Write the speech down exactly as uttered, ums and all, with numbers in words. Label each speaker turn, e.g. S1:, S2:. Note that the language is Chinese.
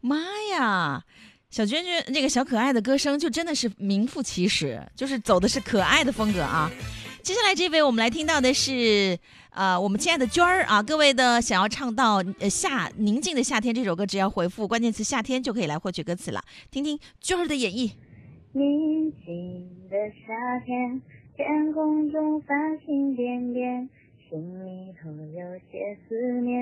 S1: 妈呀！小娟娟这个小可爱的歌声就真的是名副其实，就是走的是可爱的风格啊。接下来这位我们来听到的是呃我们亲爱的娟儿啊，各位的想要唱到呃夏宁静的夏天这首歌，只要回复关键词夏天就可以来获取歌词了，听听娟儿的演绎。
S2: 宁静的夏天，天空中繁星点点，心里头有些思念。